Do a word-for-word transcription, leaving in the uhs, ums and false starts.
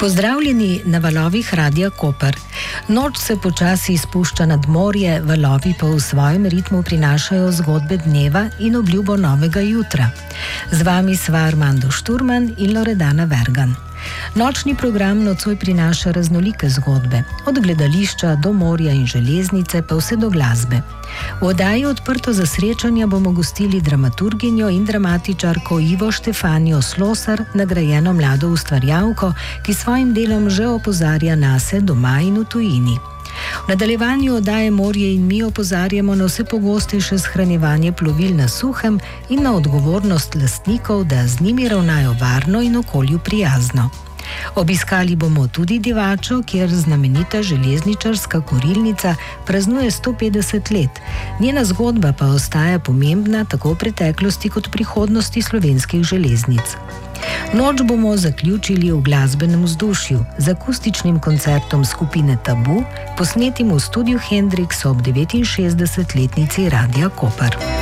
Pozdravljeni na valovih Radia Koper. Noč se počasi spušča nad morje, valovi pa v svojem ritmu prinašajo zgodbe dneva in obljubo novega jutra. Z vami sva Armando Šturman in Loredana Vergan. Nočni program nocoj prinaša raznolike zgodbe, od gledališča do morja in železnice pa vse do glasbe. V oddaji Odprto za srečanja bomo gostili dramaturginjo in dramatičarko Ivo Štefanijo Slosar, nagrajeno mlado ustvarjalko, ki svojim delom že opozarja nase doma in v tujini. V nadaljevanju oddaje Morje in mi opozarjamo na vse pogostejše shranjevanje plovil na suhem in na odgovornost lastnikov, da z njimi ravnajo varno in okolju prijazno. Obiskali bomo tudi Divačo, kjer znamenita železničarska kurilnica praznuje sto petdeset let. Njena zgodba pa ostaja pomembna tako v preteklosti kot prihodnosti slovenskih železnic. Noč bomo zaključili v glasbenem vzdušju z akustičnim koncertom skupine Tabu, posnetim v studiu Hendrix ob devetinšestdesetletnici Radia Koper.